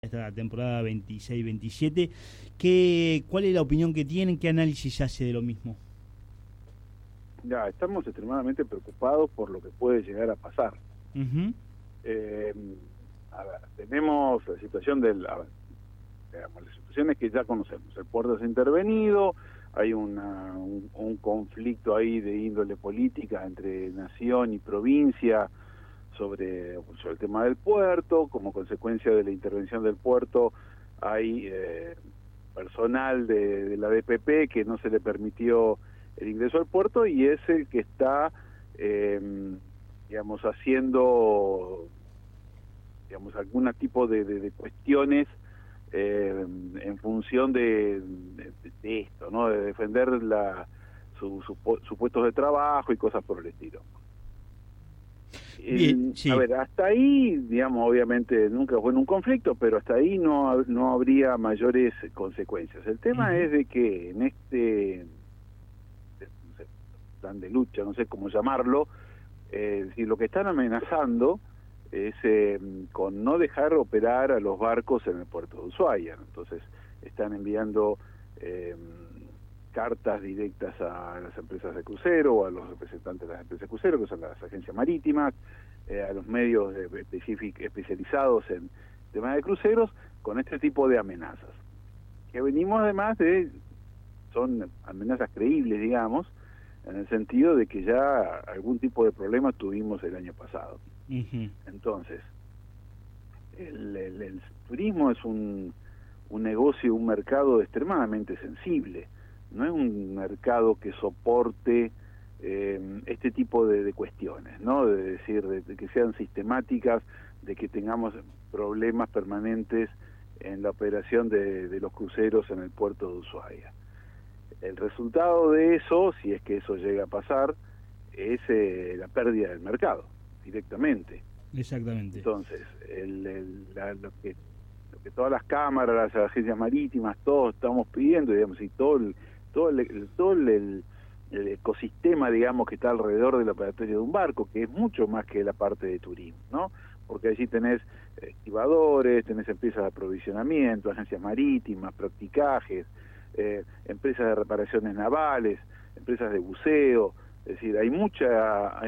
esta temporada 26-27. ¿Cuál es la opinión que tienen? ¿Qué análisis se hace de lo mismo? Ya, estamos extremadamente preocupados por lo que puede llegar a pasar. Uh-huh. A ver, tenemos la situación las situaciones que ya conocemos. El puerto se ha intervenido, hay un conflicto ahí de índole política entre nación y provincia sobre el tema del puerto. Como consecuencia de la intervención del puerto hay personal de la DPP que no se le permitió el ingreso al puerto y es el que está haciendo algún tipo de cuestiones en función de esto, ¿no? De defender sus puestos de trabajo y cosas por el estilo. Bien, sí. A ver, hasta ahí, obviamente nunca fue en un conflicto, pero hasta ahí no habría mayores consecuencias. El tema es de que en este plan de lucha, no sé cómo llamarlo, si lo que están amenazando es con no dejar operar a los barcos en el puerto de Ushuaia. Entonces están enviando cartas directas a las empresas de crucero o a los representantes de las empresas de crucero, que son las agencias marítimas, a los medios especializados en temas de cruceros, con este tipo de amenazas. Que venimos además son amenazas creíbles, digamos, en el sentido de que ya algún tipo de problema tuvimos el año pasado. Uh-huh. Entonces, el turismo es un negocio, un mercado extremadamente sensible. No es un mercado que soporte este tipo de cuestiones, ¿no? De decir, de que sean sistemáticas, de que tengamos problemas permanentes en la operación de los cruceros en el puerto de Ushuaia. El resultado de eso, si es que eso llega a pasar, es la pérdida del mercado, directamente. Exactamente. Entonces, lo que todas las cámaras, las agencias marítimas, todos estamos pidiendo, y todo el ecosistema, que está alrededor del operatorio de un barco, que es mucho más que la parte de turismo, ¿no? Porque allí tenés estibadores, tenés empresas de aprovisionamiento, agencias marítimas, practicajes, empresas de reparaciones navales, empresas de buceo. Es decir, hay mucha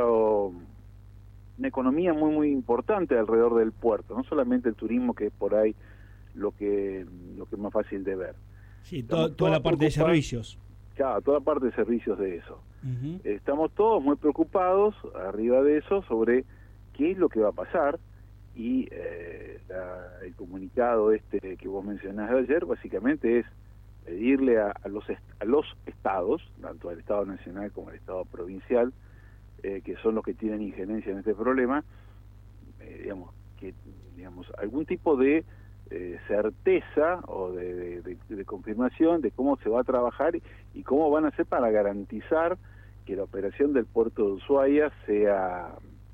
una economía muy muy importante alrededor del puerto, no solamente el turismo, que es por ahí lo que es más fácil de ver. Sí, toda la parte de servicios. Claro, toda la parte de servicios de eso. Uh-huh. Estamos todos muy preocupados arriba de eso sobre qué es lo que va a pasar, y el comunicado que vos mencionás ayer básicamente es pedirle a los estados, tanto al Estado Nacional como al Estado Provincial, que son los que tienen injerencia en este problema, algún tipo de certeza o de confirmación de cómo se va a trabajar y cómo van a hacer para garantizar que la operación del puerto de Ushuaia sea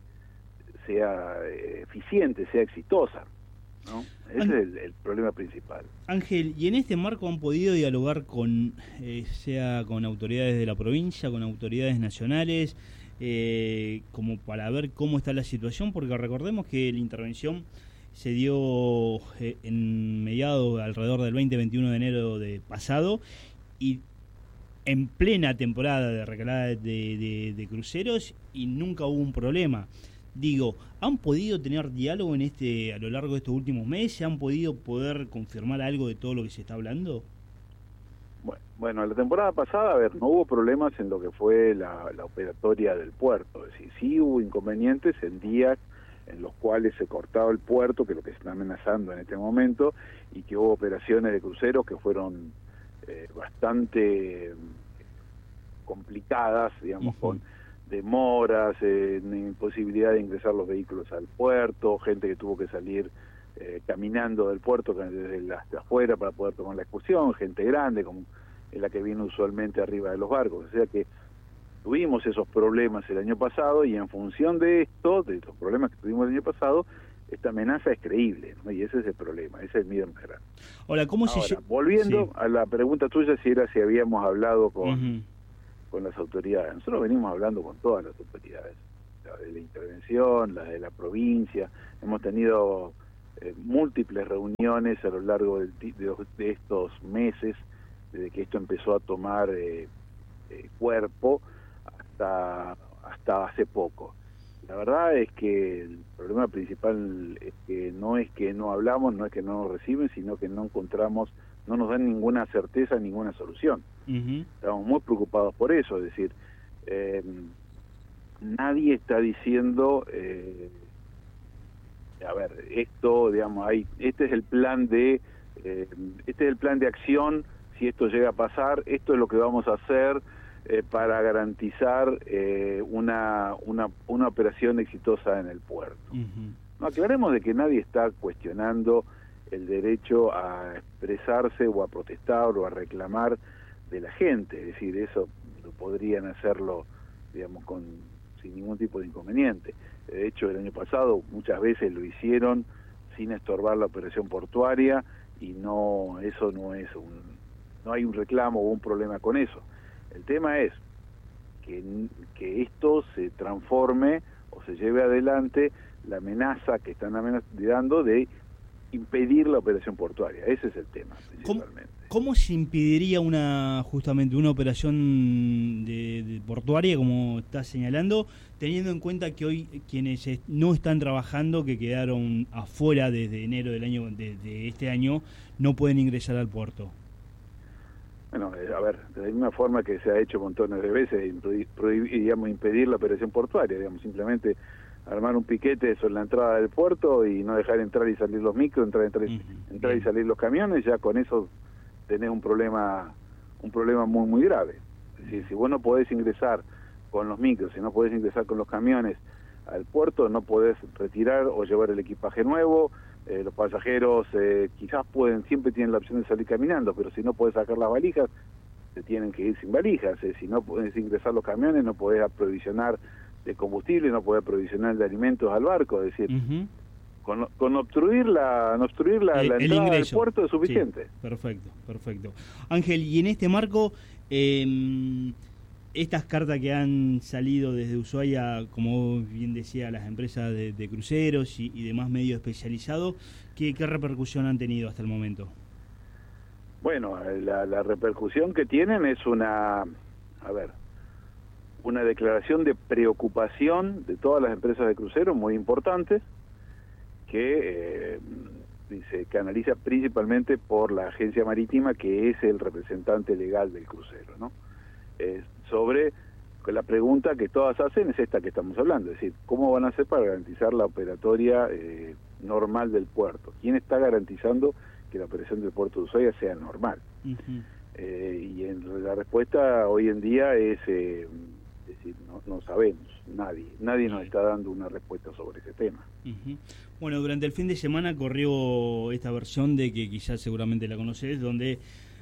eficiente, sea exitosa, ¿no? Ese es el problema principal. Ángel, ¿y en este marco han podido dialogar sea con autoridades de la provincia, con autoridades nacionales, como para ver cómo está la situación? Porque recordemos que la intervención se dio en mediados, alrededor del 20-21 de enero de pasado, y en plena temporada de recalada de cruceros, y nunca hubo un problema. Digo, ¿han podido tener diálogo a lo largo de estos últimos meses? ¿Han podido confirmar algo de todo lo que se está hablando? Bueno, la temporada pasada, no hubo problemas en lo que fue la operatoria del puerto. Es decir, sí hubo inconvenientes en días en los cuales se cortaba el puerto, que es lo que se está amenazando en este momento, y que hubo operaciones de cruceros que fueron bastante complicadas, Uh-huh. con demoras, imposibilidad de ingresar los vehículos al puerto, gente que tuvo que salir caminando del puerto desde afuera para poder tomar la excursión, gente grande, como es la que viene usualmente arriba de los barcos. O sea que tuvimos esos problemas el año pasado, y en función de esto, de los problemas que tuvimos el año pasado, esta amenaza es creíble, ¿no? Y ese es el problema, ese es el miedo más grande. Ahora, volviendo a la pregunta tuya, si habíamos hablado Uh-huh. con las autoridades. Nosotros venimos hablando con todas las autoridades, la de la intervención, la de la provincia. Hemos tenido múltiples reuniones a lo largo de estos meses, desde que esto empezó a tomar cuerpo hasta hace poco. La verdad es que el problema principal es que no hablamos, no es que no nos reciben, sino que no nos dan ninguna certeza, ninguna solución. Estamos muy preocupados por eso, es decir, nadie está diciendo, a ver, esto, digamos, este es el plan de acción. Si esto llega a pasar, esto es lo que vamos a hacer para garantizar una operación exitosa en el puerto. No, aclaremos de que nadie está cuestionando el derecho a expresarse o a protestar o a reclamar de la gente, es decir, eso podrían hacerlo, digamos, sin ningún tipo de inconveniente. De hecho, el año pasado muchas veces lo hicieron sin estorbar la operación portuaria y no hay un reclamo o un problema con eso. El tema es que esto se transforme o se lleve adelante la amenaza que están dando de impedir la operación portuaria. Ese es el tema, principalmente. ¿Cómo se impediría justamente una operación de portuaria, como estás señalando, teniendo en cuenta que hoy quienes no están trabajando, que quedaron afuera desde enero de este año, no pueden ingresar al puerto? Bueno, a ver, de la misma forma que se ha hecho montones de veces, impedir la operación portuaria, digamos, simplemente armar un piquete sobre la entrada del puerto y no dejar entrar y salir los micros, entrar y salir los camiones, ya con eso tenés un problema muy muy grave. Es decir, si vos no podés ingresar con los micros, si no podés ingresar con los camiones al puerto, no podés retirar o llevar el equipaje nuevo. Los pasajeros quizás siempre tienen la opción de salir caminando, pero si no podés sacar las valijas, se tienen que ir sin valijas. Si no podés ingresar los camiones, no podés aprovisionar de combustible, no podés aprovisionar de alimentos al barco. Es decir, con obstruir la entrada del puerto es suficiente. Sí, perfecto. Ángel, y en este marco, estas cartas que han salido desde Ushuaia, como bien decía, las empresas de cruceros y demás medios especializados, ¿qué repercusión han tenido hasta el momento? Bueno, la repercusión que tienen es una declaración de preocupación de todas las empresas de cruceros muy importantes, que se canaliza principalmente por la agencia marítima, que es el representante legal del crucero, ¿no? Sobre la pregunta que todas hacen es esta que estamos hablando, es decir, ¿cómo van a hacer para garantizar la operatoria normal del puerto? ¿Quién está garantizando que la operación del puerto de Ushuaia sea normal? Y la respuesta hoy en día es decir, no sabemos, nadie nos está dando una respuesta sobre ese tema. Bueno, durante el fin de semana corrió esta versión de que quizás seguramente la conoces, donde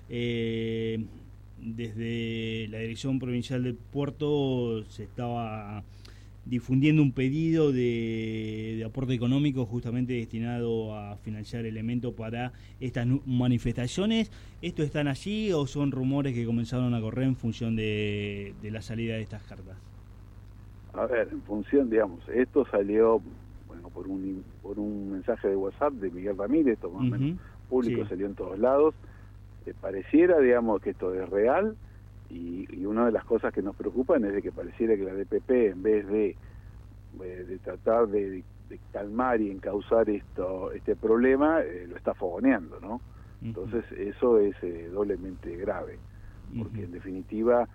desde la Dirección Provincial del Puerto se estaba difundiendo un pedido de aporte económico justamente destinado a financiar elementos para estas manifestaciones. ¿Esto están allí o son rumores que comenzaron a correr en función de la salida de estas cartas? A ver, en función, digamos, esto salió por un mensaje de WhatsApp de Miguel Ramírez, esto más o menos público, sí. Salió en todos lados. Pareciera, digamos, que esto es real, y una de las cosas que nos preocupan es de que pareciera que la DPP, en vez de tratar de calmar y encauzar este problema, lo está fogoneando, ¿no? Entonces eso es doblemente grave, porque en definitiva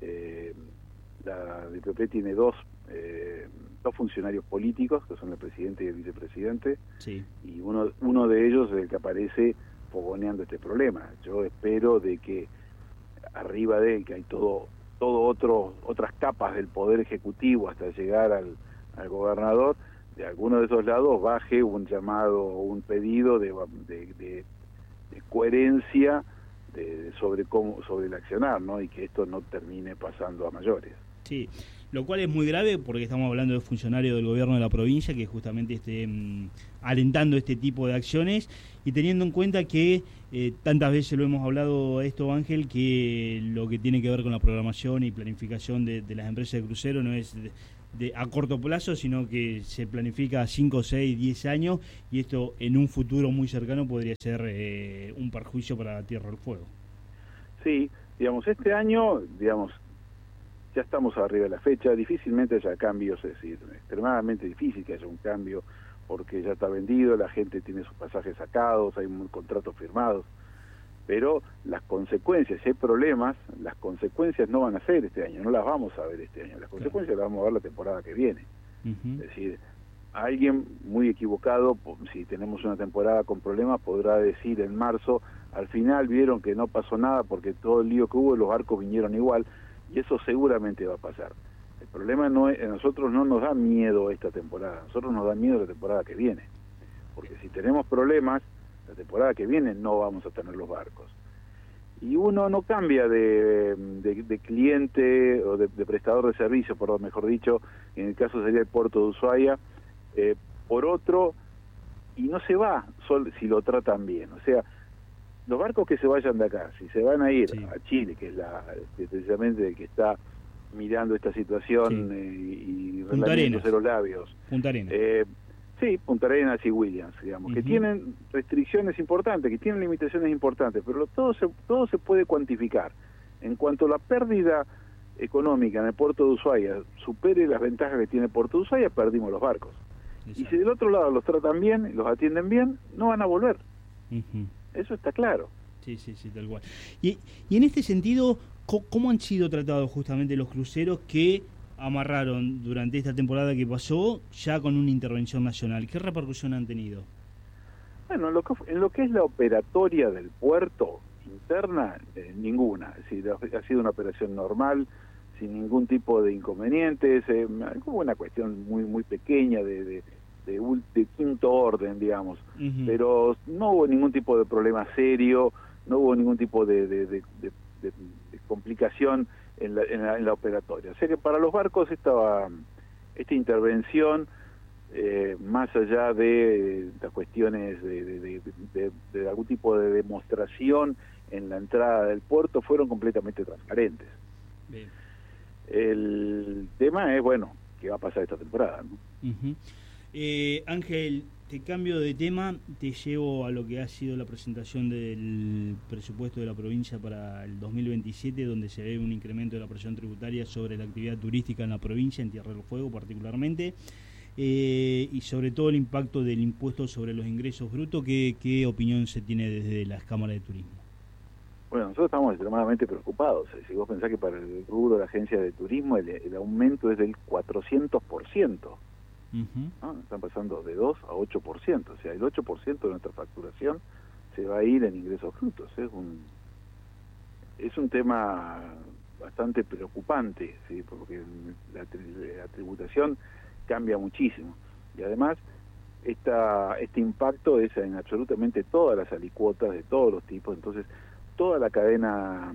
la DPP tiene dos funcionarios políticos, que son el presidente y el vicepresidente, sí. Y uno de ellos es el que aparece fogoneando este problema. Yo espero de que arriba de él, que hay otras capas del poder ejecutivo hasta llegar al gobernador, de alguno de esos lados baje un llamado o un pedido de coherencia sobre el accionar, ¿no? Y que esto no termine pasando a mayores. Sí, lo cual es muy grave porque estamos hablando de funcionarios del gobierno de la provincia que justamente estén alentando este tipo de acciones, y teniendo en cuenta que tantas veces lo hemos hablado esto, Ángel, que lo que tiene que ver con la programación y planificación de las empresas de crucero no es a corto plazo, sino que se planifica 5, 6, 10 años, y esto en un futuro muy cercano podría ser un perjuicio para Tierra del Fuego. Sí, digamos, este año, digamos, ya estamos arriba de la fecha, difícilmente haya cambios, es decir, extremadamente difícil que haya un cambio, porque ya está vendido, la gente tiene sus pasajes sacados, hay contratos firmados, pero las consecuencias, si hay problemas, las consecuencias no van a ser este año, no las vamos a ver este año, las consecuencias las vamos a ver la temporada que viene. Es decir, alguien muy equivocado, si tenemos una temporada con problemas, podrá decir en marzo, al final vieron que no pasó nada porque todo el lío que hubo, los barcos vinieron igual, y eso seguramente va a pasar. El problema no es, a nosotros no nos da miedo esta temporada, a nosotros nos da miedo la temporada que viene, porque si tenemos problemas, la temporada que viene no vamos a tener los barcos. Y uno no cambia de cliente o de prestador de servicio, por mejor dicho, en el caso sería el puerto de Ushuaia, por otro, y no se va solo si lo tratan bien. O sea, los barcos que se vayan de acá, si se van a ir a Chile, que es precisamente el que está mirando esta situación y relamiéndose los labios. Punta Arenas. Sí, Punta Arenas y Williams, digamos, que tienen restricciones importantes, que tienen limitaciones importantes, pero todo se puede cuantificar. En cuanto a la pérdida económica en el puerto de Ushuaia supere las ventajas que tiene el puerto de Ushuaia, perdimos los barcos. Exacto. Y si del otro lado los tratan bien, los atienden bien, no van a volver. Eso está claro. Sí, tal cual. Y en este sentido, ¿cómo han sido tratados justamente los cruceros que amarraron durante esta temporada que pasó ya con una intervención nacional? ¿Qué repercusión han tenido? Bueno, en lo que es la operatoria del puerto interna, ninguna. Es decir, ha sido una operación normal, sin ningún tipo de inconvenientes, como una cuestión muy pequeña de quinto orden, digamos, pero no hubo ningún tipo de problema serio, no hubo ningún tipo de complicación en la operatoria. O sea que para los barcos esta intervención, más allá de las cuestiones de algún tipo de demostración en la entrada del puerto, fueron completamente transparentes. Bien. El tema es, bueno, ¿qué va a pasar esta temporada, ¿no? Ángel, te cambio de tema, te llevo a lo que ha sido la presentación del presupuesto de la provincia para el 2027, donde se ve un incremento de la presión tributaria sobre la actividad turística en la provincia, en Tierra del Fuego particularmente, y sobre todo el impacto del impuesto sobre los ingresos brutos. ¿Qué opinión se tiene desde las cámaras de turismo? Bueno, nosotros estamos extremadamente preocupados. Si vos pensás que para el rubro de la agencia de turismo el aumento es del 400%. ¿No? Están pasando de 2 a 8%, o sea, el 8% de nuestra facturación se va a ir en ingresos brutos. Es un tema bastante preocupante, ¿sí? Porque la tributación cambia muchísimo, y además este impacto es en absolutamente todas las alicuotas de todos los tipos. Entonces toda la cadena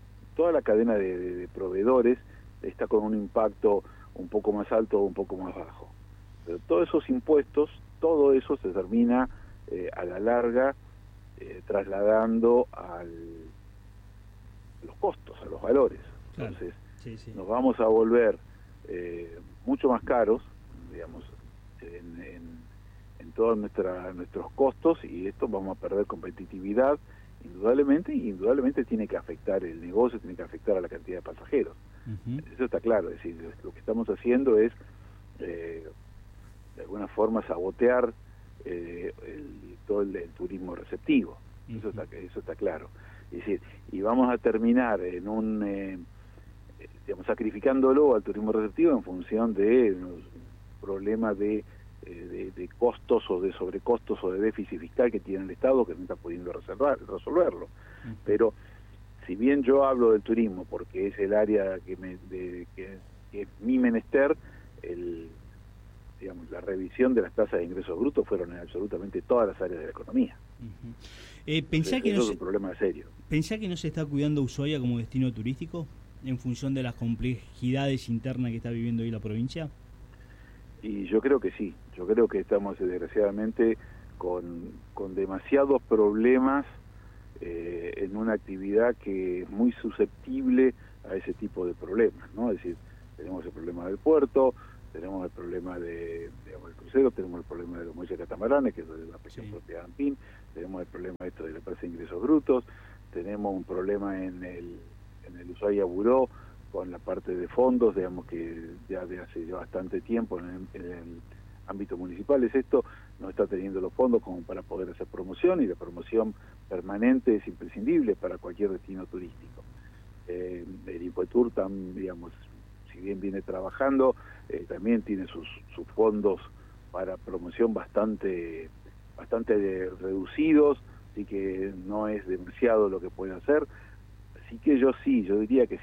de proveedores está con un impacto un poco más alto o un poco más bajo. Pero todos esos impuestos, todo eso se termina a la larga trasladando a los costos, a los valores. Claro. Entonces nos vamos a volver mucho más caros, digamos, en todos nuestros costos, y esto vamos a perder competitividad indudablemente, y indudablemente tiene que afectar el negocio, tiene que afectar a la cantidad de pasajeros. Eso está claro. Es decir, lo que estamos haciendo es de alguna forma sabotear todo el turismo receptivo. Eso está claro. Es decir, y vamos a terminar en un sacrificándolo al turismo receptivo en función de un problema de costos o de sobrecostos o de déficit fiscal que tiene el Estado, que no está pudiendo resolverlo. Pero si bien yo hablo del turismo porque es el área que es mi menester, la revisión de las tasas de ingresos brutos fueron en absolutamente todas las áreas de la economía. ¿Pensá que eso es un problema serio. ¿Pensá que no se está cuidando Ushuaia como destino turístico en función de las complejidades internas que está viviendo hoy la provincia? Y yo creo que sí. Yo creo que estamos desgraciadamente con demasiados problemas en una actividad que es muy susceptible a ese tipo de problemas, ¿no? Es decir, tenemos el problema del puerto, tenemos el problema del crucero, tenemos el problema de los muelles catamaranes, que es la presión propiedad de ANPIN, tenemos el problema de la tasa de ingresos brutos, tenemos un problema en el Ushuaia Buró con la parte de fondos, digamos que ya de hace bastante tiempo en el ámbito municipal esto no está teniendo los fondos como para poder hacer promoción, y la promoción permanente es imprescindible para cualquier destino turístico. El Infotour, digamos, si bien viene trabajando, también tiene sus fondos para promoción bastante reducidos, así que no es demasiado lo que puede hacer. Así que yo diría que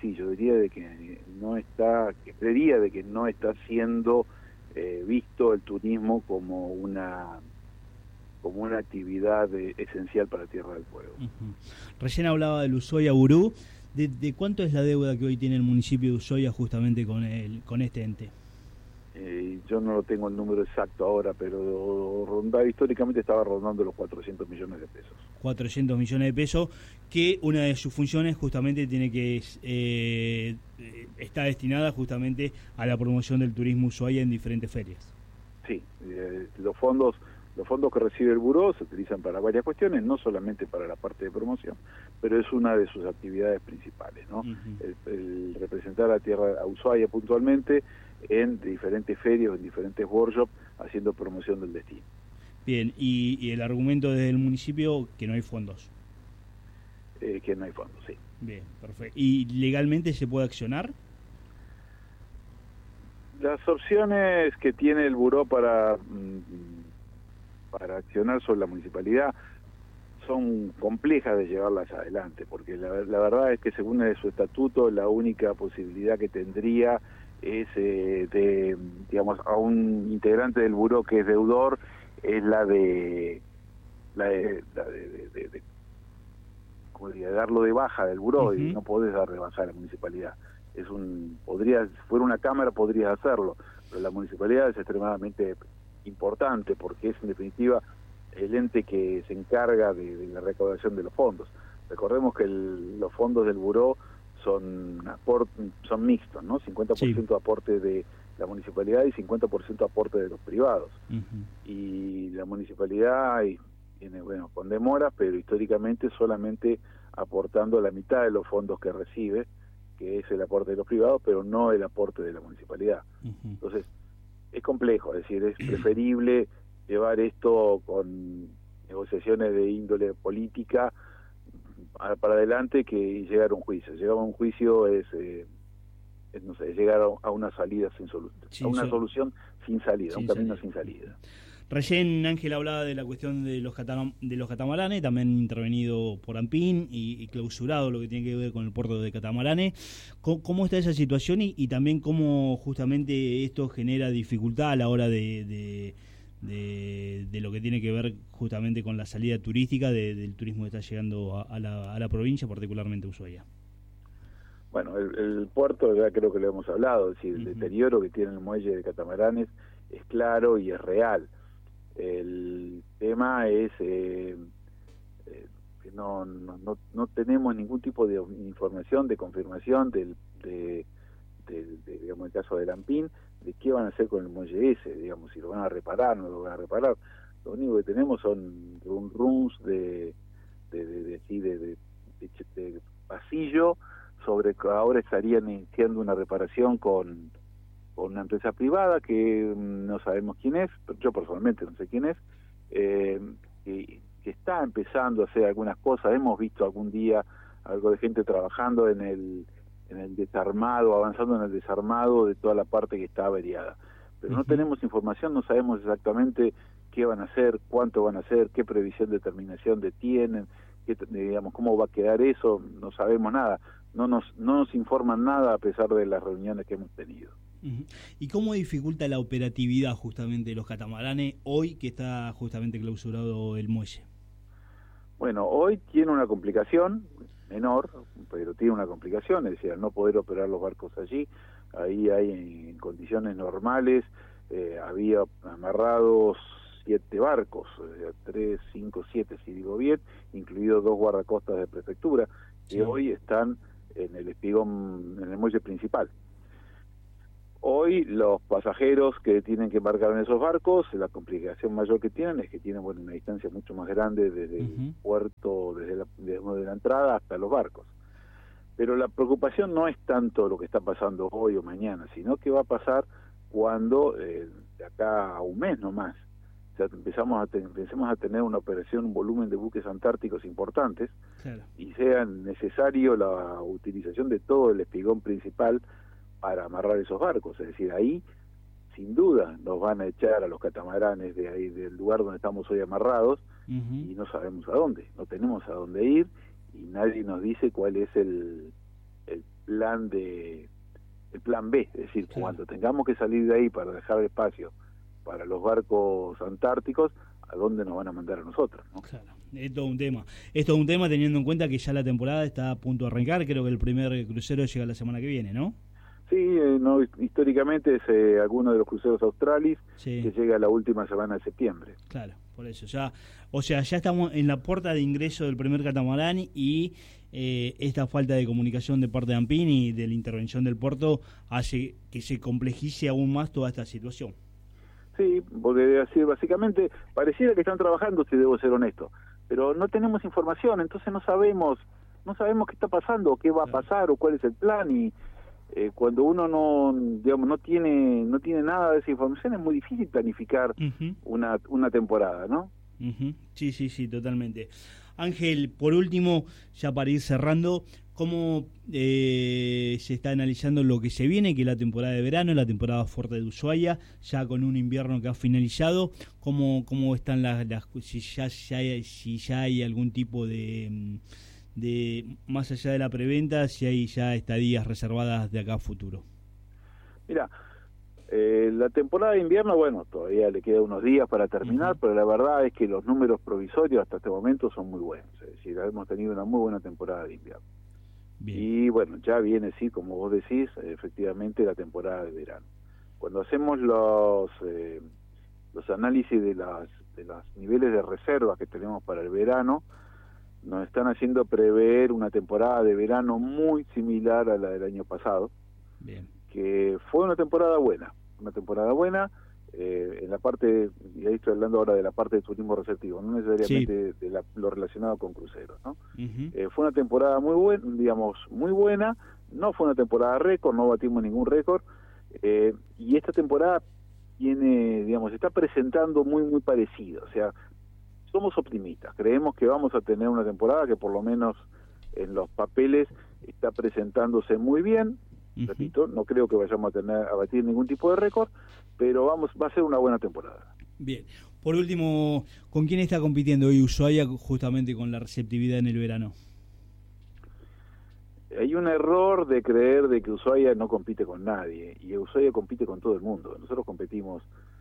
creería de que no está siendo visto el turismo como una actividad esencial para Tierra del Fuego. Recién hablaba del Ushuaia Burú. ¿De cuánto es la deuda que hoy tiene el municipio de Ushuaia justamente con este ente? Yo no lo tengo el número exacto ahora, pero históricamente estaba rondando los 400 millones de pesos. 400 millones de pesos, que una de sus funciones justamente tiene que está destinada justamente a la promoción del turismo Ushuaia en diferentes ferias. Sí, los fondos que recibe el buró se utilizan para varias cuestiones, no solamente para la parte de promoción, pero es una de sus actividades principales, ¿no? El representar a Ushuaia puntualmente en diferentes ferias, en diferentes workshops, haciendo promoción del destino. Bien, y el argumento desde el municipio, que no hay fondos. Que no hay fondos, sí. Bien, perfecto. ¿Y legalmente se puede accionar? Las opciones que tiene el buró para accionar sobre la municipalidad son complejas de llevarlas adelante, porque la verdad es que según su estatuto la única posibilidad que tendría es digamos, a un integrante del buró que es deudor, es la de darlo de baja del buró, y no podés dar de baja a la municipalidad. Si fuera una cámara podrías hacerlo, pero la municipalidad es extremadamente importante porque es en definitiva el ente que se encarga de la recaudación de los fondos. Recordemos que los fondos del buró son mixtos, ¿no? 50% aporte de la municipalidad y 50% aporte de los privados. Y la municipalidad tiene, con demora, pero históricamente solamente aportando la mitad de los fondos que recibe, que es el aporte de los privados, pero no el aporte de la municipalidad. Entonces, es complejo, es decir, es preferible llevar esto con negociaciones de índole política para adelante que llegar a un juicio. Llegar a un juicio es llegar a una salida sin solución, a una solución sin salida, un camino sin salida. Recién Ángel hablaba de la cuestión de los catamaranes, también intervenido por ANPIN y clausurado lo que tiene que ver con el puerto de Catamaranes. ¿Cómo está esa situación y también cómo justamente esto genera dificultad a la hora de lo que tiene que ver justamente con la salida turística del turismo que está llegando a la provincia, particularmente Ushuaia? Bueno, el puerto ya creo que lo hemos hablado, es decir, el deterioro que tiene el muelle de Catamaranes es claro y es real. El tema es que no tenemos ningún tipo de información, de confirmación digamos, el caso del ANPIN, de qué van a hacer con el muelle ese, digamos, si lo van a reparar, no lo van a reparar. Lo único que tenemos son runs de pasillo sobre que ahora estarían iniciando una reparación con una empresa privada que no sabemos quién es, pero yo personalmente no sé quién es, que está empezando a hacer algunas cosas. Hemos visto algún día algo de gente trabajando en el desarmado, avanzando en el desarmado de toda la parte que está averiada, pero no tenemos información, no sabemos exactamente qué van a hacer, cuánto van a hacer, qué previsión de terminación tienen, digamos, cómo va a quedar eso, no sabemos nada, no nos informan nada a pesar de las reuniones que hemos tenido. ¿Y cómo dificulta la operatividad justamente de los catamaranes hoy que está justamente clausurado el muelle? Bueno, hoy tiene una complicación menor, pero tiene una complicación, es decir, al no poder operar los barcos allí, ahí hay en condiciones normales, había amarrados 7 barcos, 3, 5, 7 si digo bien, incluidos 2 guardacostas de prefectura, que hoy están en el espigón, en el muelle principal. Hoy los pasajeros que tienen que embarcar en esos barcos, la complicación mayor que tienen es que tienen una distancia mucho más grande desde el puerto, desde la entrada hasta los barcos. Pero la preocupación no es tanto lo que está pasando hoy o mañana, sino que va a pasar cuando, de acá a un mes nomás, o sea, empecemos a tener una operación, un volumen de buques antárticos importantes, claro, y sea necesario la utilización de todo el espigón principal para amarrar esos barcos. Es decir, ahí sin duda nos van a echar a los catamaranes de ahí, del lugar donde estamos hoy amarrados, y no sabemos a dónde, no tenemos a dónde ir, y nadie nos dice cuál es el plan B, es decir, claro, cuando tengamos que salir de ahí para dejar espacio para los barcos antárticos, ¿a dónde nos van a mandar a nosotros, ¿no? Claro, es todo un tema teniendo en cuenta que ya la temporada está a punto de arrancar. Creo que el primer crucero llega la semana que viene, ¿no? Sí, no, históricamente es alguno de los cruceros Australis, sí, que llega la última semana de septiembre. Claro, por eso ya estamos en la puerta de ingreso del primer catamarán, y esta falta de comunicación de parte de ANPIN y de la intervención del puerto hace que se complejice aún más toda esta situación. Sí, porque así básicamente pareciera que están trabajando, si debo ser honesto, pero no tenemos información, entonces no sabemos qué está pasando, qué va a pasar o cuál es el plan, y cuando uno no tiene nada de esa información, es muy difícil planificar una temporada, ¿no? Sí, totalmente. Ángel, por último, ya para ir cerrando, ¿cómo se está analizando lo que se viene, que es la temporada de verano, la temporada fuerte de Ushuaia, ya con un invierno que ha finalizado? ¿Cómo están si ya hay algún tipo de más allá de la preventa, si hay ya estadías reservadas de acá a futuro? Mira, la temporada de invierno, bueno, todavía le queda unos días para terminar, pero la verdad es que los números provisorios hasta este momento son muy buenos, es decir, hemos tenido una muy buena temporada de invierno. Bien. Y bueno, ya viene, sí, como vos decís, efectivamente la temporada de verano. Cuando hacemos los análisis de los niveles de reserva que tenemos para el verano, nos están haciendo prever una temporada de verano muy similar a la del año pasado. Bien. Que fue una temporada buena, en la parte, y ahí estoy hablando ahora de la parte de turismo receptivo, no necesariamente sí, de lo relacionado con cruceros, ¿no? Fue una temporada muy buena, no fue una temporada récord, no batimos ningún récord, y esta temporada está presentando muy parecido, o sea, somos optimistas, creemos que vamos a tener una temporada que por lo menos en los papeles está presentándose muy bien. Repito, no creo que vayamos a batir ningún tipo de récord, pero va a ser una buena temporada. Bien. Por último, ¿con quién está compitiendo hoy Ushuaia justamente con la receptividad en el verano? Hay un error de creer de que Ushuaia no compite con nadie, y Ushuaia compite con todo el mundo. Nosotros competimos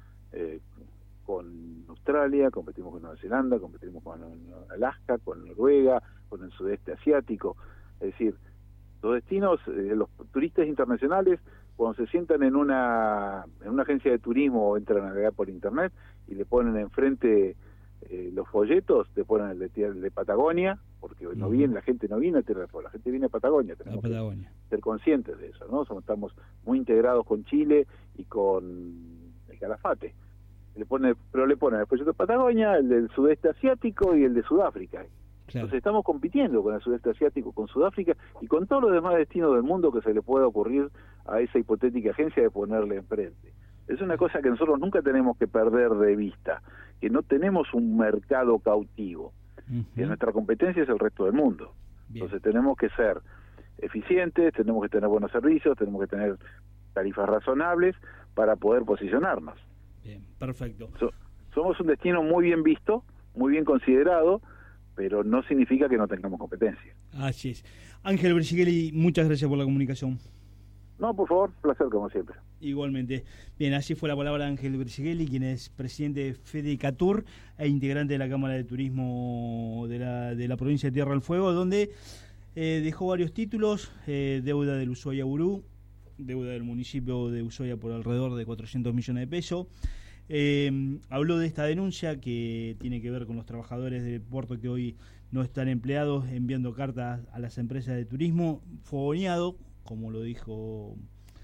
con Australia, competimos con Nueva Zelanda, competimos con Alaska, con Noruega, con el sudeste asiático, es decir, los destinos, los turistas internacionales, cuando se sientan en una agencia de turismo o entran a navegar por internet y le ponen enfrente los folletos, te ponen el de Patagonia, porque la gente no viene a Tierra del Fuego, la gente viene a Patagonia, tenemos que ser conscientes de eso, ¿no? Estamos muy integrados con Chile y con el Calafate. Le ponen el folleto de Patagonia, el del sudeste asiático y el de Sudáfrica. Claro. Entonces estamos compitiendo con el sudeste asiático, con Sudáfrica y con todos los demás destinos del mundo que se le pueda ocurrir a esa hipotética agencia de ponerle enfrente. Es una cosa que nosotros nunca tenemos que perder de vista, que no tenemos un mercado cautivo, que nuestra competencia es el resto del mundo. Bien. Entonces tenemos que ser eficientes, tenemos que tener buenos servicios, tenemos que tener tarifas razonables para poder posicionarnos. Bien, perfecto. Somos un destino muy bien visto, muy bien considerado, pero no significa que no tengamos competencia. Así es. Ángel Brisighella, muchas gracias por la comunicación. No, por favor, placer como siempre. Igualmente. Bien, así fue la palabra de Ángel Brisighella, quien es presidente de FEDECATUR e integrante de la Cámara de Turismo de la provincia de Tierra del Fuego, donde dejó varios títulos, deuda del Ushuaia Burú, deuda del municipio de Ushuaia por alrededor de 400 millones de pesos. Habló de esta denuncia que tiene que ver con los trabajadores del puerto que hoy no están empleados, enviando cartas a las empresas de turismo, fogoneado, como lo dijo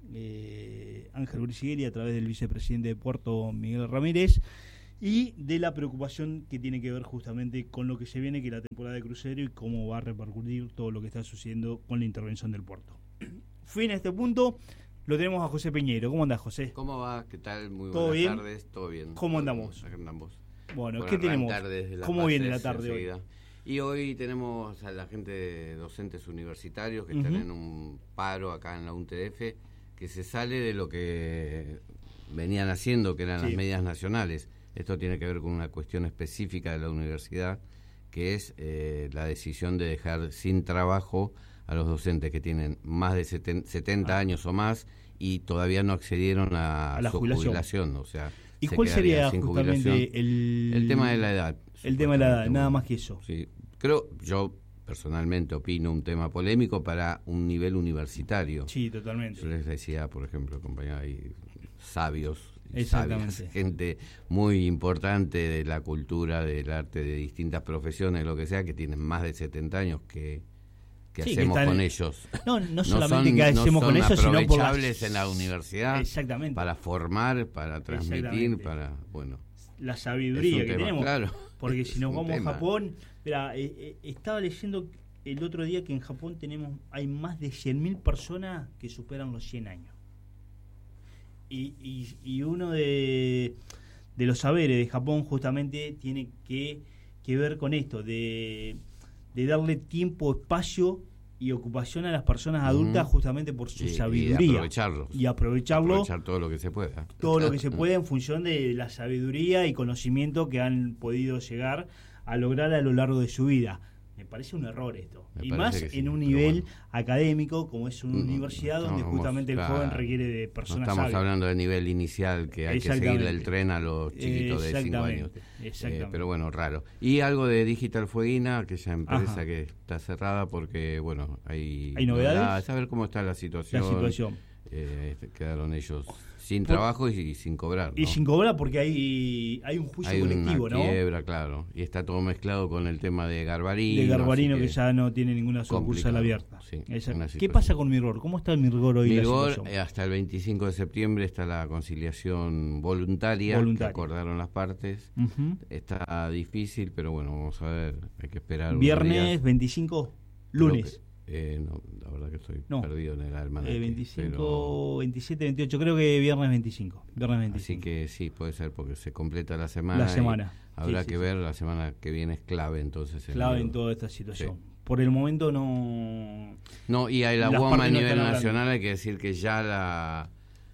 Ángel Bricigueri a través del vicepresidente de Puerto, Miguel Ramírez, y de la preocupación que tiene que ver justamente con lo que se viene, que es la temporada de crucero, y cómo va a repercutir todo lo que está sucediendo con la intervención del puerto. Fin a este punto, lo tenemos a José Piñeiro. ¿Cómo andás, José? ¿Cómo va? ¿Qué tal? Muy ¿Todo buenas bien? tardes. ¿Todo bien? ¿Cómo andamos? Acá andamos. Bueno, Por ¿qué tenemos? ¿Cómo viene la tarde enseguida. hoy? Y hoy tenemos a la gente de docentes universitarios que están en un paro acá en la UNTF, que se sale de lo que venían haciendo, que eran las medidas nacionales. Esto tiene que ver con una cuestión específica de la universidad, que es la decisión de dejar sin trabajo a los docentes que tienen más de 70 años o más y todavía no accedieron a la su jubilación. O sea, ¿y cuál sería justamente el tema de la edad? El tema de la edad, nada más que eso. Sí, creo, yo personalmente opino un tema polémico para un nivel universitario. Sí, totalmente. Yo les decía, por ejemplo, compañeros, hay sabios, exactamente, sabias, gente muy importante de la cultura, del arte, de distintas profesiones, lo que sea, que tienen más de 70 años que sí, hacemos que con ellos. No solamente que hacemos con ellos, sino por aprovechables en la universidad. Exactamente. Para formar, para transmitir, para, bueno, la sabiduría que tenemos. Claro. Porque si nos vamos a Japón, mira, estaba leyendo el otro día que en Japón hay más de 100.000 personas que superan los 100 años. Y uno de los saberes de Japón justamente tiene que ver con esto, de darle tiempo, espacio y ocupación a las personas adultas justamente por su sabiduría. Y aprovechar todo lo que se pueda. Todo lo que se pueda en función de la sabiduría y conocimiento que han podido llegar a lograr a lo largo de su vida. Me parece un error esto. Y más en un nivel académico como es una universidad donde justamente el joven requiere de personas sabias. Estamos hablando del nivel inicial, que hay que seguirle el tren a los chiquitos de 5 años. Pero bueno, raro. Y algo de Digital Fueguina, aquella empresa que está cerrada porque, bueno, hay novedades. A ver cómo está la situación. Quedaron ellos sin trabajo y sin cobrar, ¿no? Y sin cobrar porque hay un juicio colectivo, ¿no? Hay una quiebra, claro. Y está todo mezclado con el tema de Garbarino. De Garbarino, que ya no tiene ninguna sucursal abierta. Sí, ¿Qué pasa con Mirgor? ¿Cómo está el Mirgor hoy? Mirgor, hasta el 25 de septiembre está la conciliación voluntaria. Que acordaron las partes. Está difícil, pero bueno, vamos a ver. Hay que esperar. ¿Viernes 25? ¿Lunes? No, la verdad que estoy perdido en el almanaque. 25, 27, 28, creo que viernes 25. Así que sí, puede ser porque se completa la semana. Habrá que ver, la semana que viene es clave entonces. Clave en toda esta situación. Sí. Por el momento no... No, y a la UOM a nivel nacional hay que decir que ya la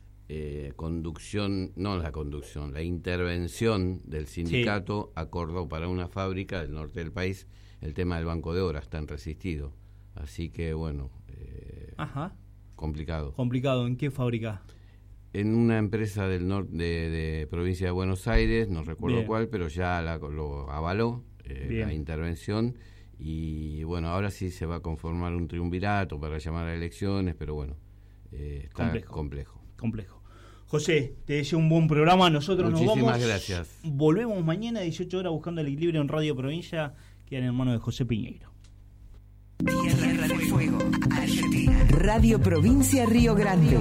la intervención del sindicato acordó para una fábrica del norte del país el tema del banco de horas, tan resistido. Así que, bueno, complicado. ¿Complicado? ¿En qué fábrica? En una empresa del norte de provincia de Buenos Aires, no recuerdo cuál, pero ya lo avaló la intervención. Y, bueno, ahora sí se va a conformar un triunvirato para llamar a elecciones, pero bueno, está complejo. José, te deseo un buen programa. Nosotros Muchísimas gracias. Volvemos mañana a 18 horas buscando el equilibrio en Radio Provincia, que en manos de José Piñeiro. Tierra del Fuego, Argentina. Radio Provincia Río Grande.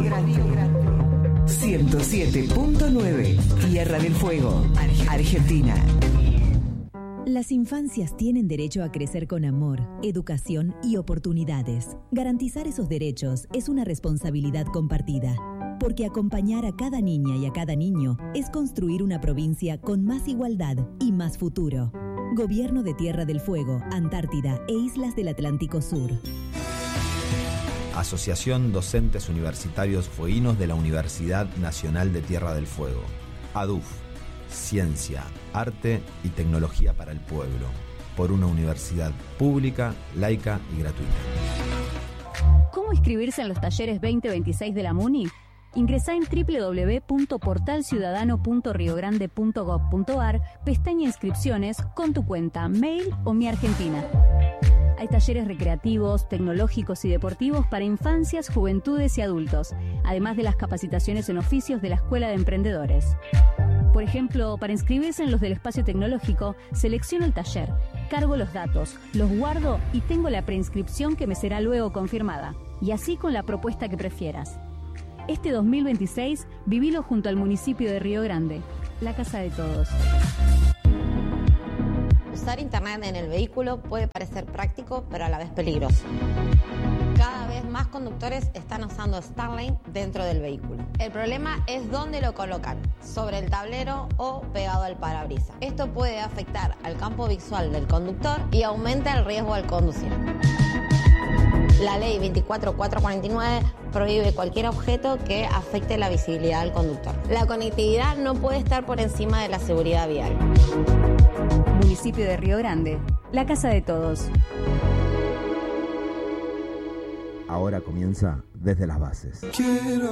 107.9. Tierra del Fuego, Argentina. Las infancias tienen derecho a crecer con amor, educación y oportunidades. Garantizar esos derechos es una responsabilidad compartida, porque acompañar a cada niña y a cada niño es construir una provincia con más igualdad y más futuro. Gobierno de Tierra del Fuego, Antártida e Islas del Atlántico Sur. Asociación Docentes Universitarios Fueguinos de la Universidad Nacional de Tierra del Fuego. ADUF. Ciencia, arte y tecnología para el pueblo. Por una universidad pública, laica y gratuita. ¿Cómo inscribirse en los talleres 2026 de la MUNI? Ingresá en www.portalciudadano.riogrande.gov.ar, pestaña Inscripciones, con tu cuenta, mail o Mi Argentina. Hay talleres recreativos, tecnológicos y deportivos para infancias, juventudes y adultos, además de las capacitaciones en oficios de la Escuela de Emprendedores. Por ejemplo, para inscribirse en los del espacio tecnológico, selecciono el taller, cargo los datos, los guardo y tengo la preinscripción que me será luego confirmada. Y así con la propuesta que prefieras. Este 2026, vivilo junto al municipio de Río Grande, la casa de todos. Usar internet en el vehículo puede parecer práctico, pero a la vez peligroso. Cada vez más conductores están usando Starlink dentro del vehículo. El problema es dónde lo colocan, sobre el tablero o pegado al parabrisas. Esto puede afectar al campo visual del conductor y aumenta el riesgo al conducir. La ley 24449 prohíbe cualquier objeto que afecte la visibilidad del conductor. La conectividad no puede estar por encima de la seguridad vial. Municipio de Río Grande, la casa de todos. Ahora comienza Desde las Bases. Quiero